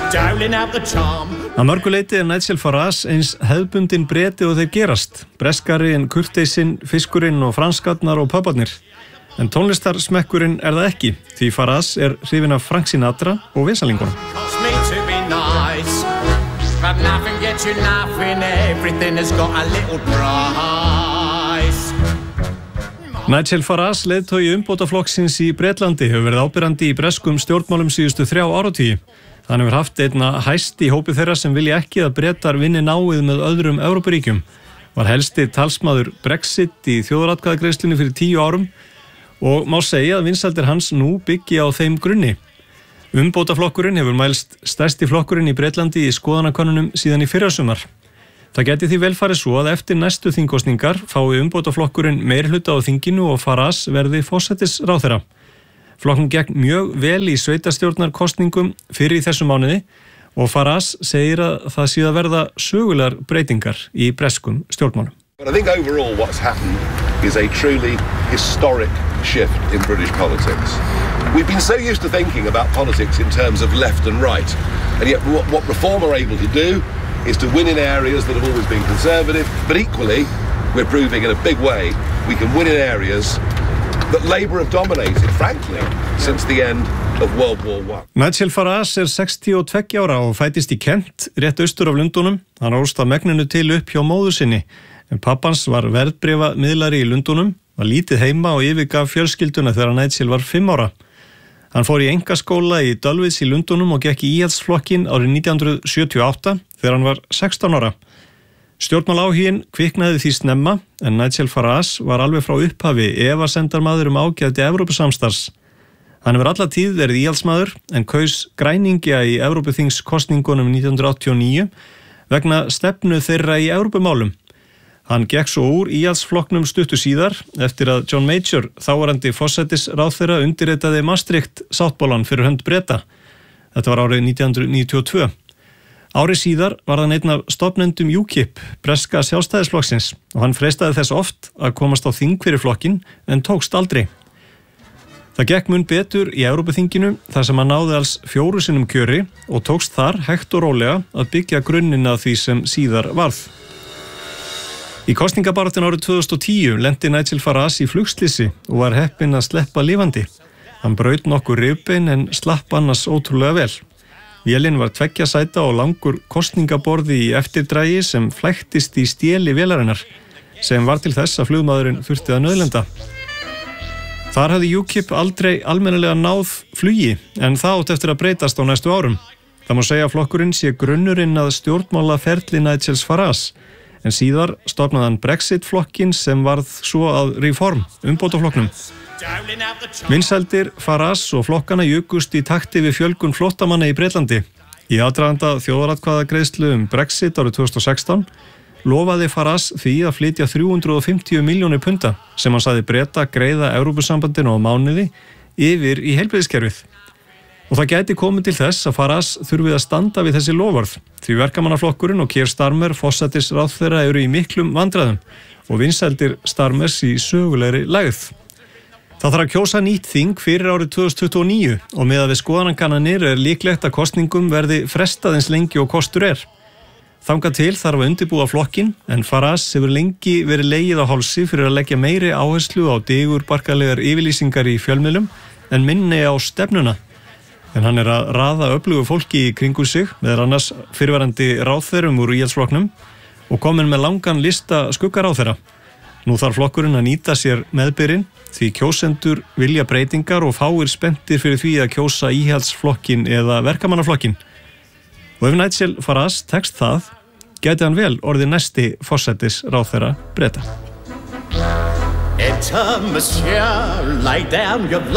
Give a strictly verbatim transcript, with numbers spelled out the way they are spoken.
Að mörgu leyti er Nigel Farage eins hefðbundinn Breti og þeir gerast, breskari en kurteisinn, fiskurinn og franskarnar og pöparnir. En tónlistarsmekkurinn er það ekki, því Farage er hrifinn af Frank Sinatra og vesalingunum. Nigel Farage, leiðtogi umbótaflokksins í Bretlandi, hefur verið ábyrrandi í breskum stjórnmálum síðustu þrjá áratugi. Hann hefur haft einna hæst í hópi þeirra sem vilja ekki að Bretar vinni náið með öðrum Evrópuríkjum. Var helsti talsmaður Brexit í þjóðaratkvæðagreiðslunni fyrir tíu árum og má segja að vinsældir hans nú byggi á þeim grunni. Umbótaflokkurinn hefur mælst stærsti flokkurinn í Bretlandi í skoðanakönnunum síðan í fyrrasumar. Það geti því vel farið svo að eftir næstu þingkosningar fái umbótaflokkurinn meirihluta á þinginu og Farage verði forsætisráðherra. Flokknum gekk mjög vel í sveitarstjórnarkosningum fyrir í þessum mánuði og Farage segir að það sé að verða sögulegar breytingar í breskum stjórnmálum. But I think overall what's happened is a truly historic shift in British politics. We've been so used to thinking about politics in terms of left and right, and yet what, what Reform are able to do is to win in areas that have always been conservative, but equally we're proving in a big way we can win in areas that Labour have dominated, frankly, since the end of World War One. Nigel Farage er sextíu og tveggja ára og fæddist í Kent, rétt austur af Lundúnum. Hann ólst að megninu til upp hjá móður sinni, en pappans var verðbréfamiðlari í Lundúnum, var lítið heima og yfirgaf fjölskylduna þegar Nigel var fimm ára. Hann fór í einkaskóla í Dulwich í Lundúnum og gekk í íhaldsflokkinn árið nítján hundruð sjötíu og átta þegar hann var sextán ára. Stjórnmálaáhuginn kviknaði því snemma, en Nigel Farage var alveg frá upphafi efasemdarmaður um ágæti Evrópusamstarfs. Hann hefur alla tíð verið íhaldsmaður, en kaus græningja í Evrópuþingskosningunum nítján hundruð áttatíu og níu vegna stefnu þeirra í Evrópumálum. Hann gekk svo úr íhaldsflokknum stuttu síðar eftir að John Major, þáverandi forsætisráðherra, undirritaði Maastricht-sáttmálann fyrir hönd Breta. Þetta var árið nítján hundruð níutíu og tvö. Árið síðar var hann einn af stofnendum U K I P, breska sjálfstæðisflokksins, og hann freistaði þess oft að komast á þing fyrir flokkinn en tókst aldrei. Það gekk mun betur í Evrópuþinginu þar sem hann náði alls fjóru sinnum kjöri og tókst þar hægt og rólega að byggja grunninn að því sem síðar varð. Í kosningabaráttunni árið tvö þúsund og tíu lenti Nigel Farage í flugslysi og var heppinn að sleppa lifandi. Hann braut nokkur rifbein en slapp annars ótrúlega vel. Vélin var tveggja sæta og langur kosningaborði í eftirdrægi sem flæktist í stéli vélarinnar, sem var til þess að flugmaðurinn þurfti að nauðlenda. Þar hafði U K I P aldrei almennilega náð flugi, en það átt eftir að breytast á næstu árum. Það má segja að flokkurinn sé grunnurinn að stjórnmálaferli Nigel Farage, en síðar stofnaði hann Brexit-flokkinn sem varð svo að Reform, umbótaflokknum. Vinsældir Farage og flokkana jukust í takti við fjölgun flóttamanna í Bretlandi. Í aðdraganda þjóðaratkvæðagreiðslu um Brexit árið tvö þúsund og sextán lofaði Farage því að flytja þrjú hundruð og fimmtíu milljónir punda sem hann sagði Breta greiða Evrópusambandinu á mánuði yfir í heilbrigðiskerfið. Og það gæti komið til þess að Farage þurfið að standa við þessi loforð, því verkamannaflokkurinn og Keir Starmer forsætisráðherra eru í miklum vandræðum og vinsældir Starmers í sögulegri lægð. Það þarf að kjósa nýtt þing fyrir árið tvö þúsund tuttugu og níu og miðað við skoðanakannanir er líklegt að kosningum verði frestað eins lengi og kostur er. Þangað til þarf að undirbúa flokkinn, en Farage hefur lengi verið legið á hálsi fyrir að leggja meiri áherslu á digurbarkalegar yfirlýsingar í fjölmiðlum en minni á stefnuna. En hann er að raða öflugu fólki í kringum sig, meðal annars fyrrverandi ráðherrum úr íhaldsflokknum og komin með langan lista skuggaráðherra. Nú þarf flokkurinn að nýta sér meðbyrinn því kjósendur vilja breytingar og fáir spenntir fyrir því að kjósa íhaldsflokkinn eða verkamannaflokkinn. Og ef Nigel Farage tekst það, gæti hann vel orðið næsti forsætisráðherra Breta.